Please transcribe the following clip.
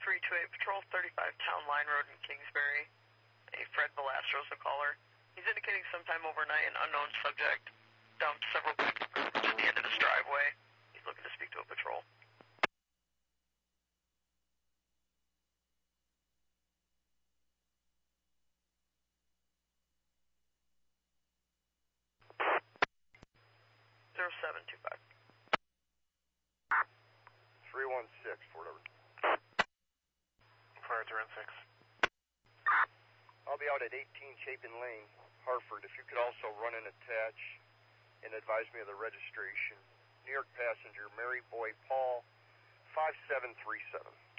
328 Patrol 35 Town Line Road in Kingsbury. A Fred Velastro's the caller. He's indicating sometime overnight an unknown subject dumped several people at the end of his driveway. He's looking to speak to a patrol. Zero 0725. 316, Fort Edward. Fire 316. I'll be out at 18 Chapin Lane, Hartford. If you could also run and attach and advise me of the registration. New York passenger, Mary Boy Paul, 5737.